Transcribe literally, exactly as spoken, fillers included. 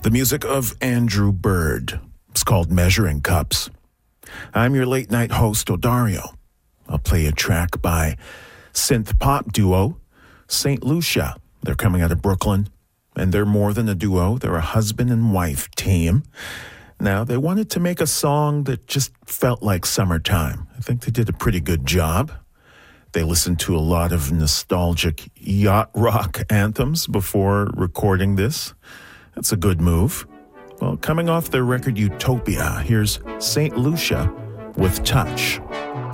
The music of Andrew Bird. It's called Measuring Cups. I'm your late night host, Odario. I'll play a track by synth pop duo Saint Lucia. They're coming out of Brooklyn, and they're more than a duo. They're a husband and wife team. Now, they wanted to make a song that just felt like summertime. I think they did a pretty good job. They listened to a lot of nostalgic yacht rock anthems before recording this. That's a good move. Well, coming off their record Utopia, here's Saint Lucia with Touch.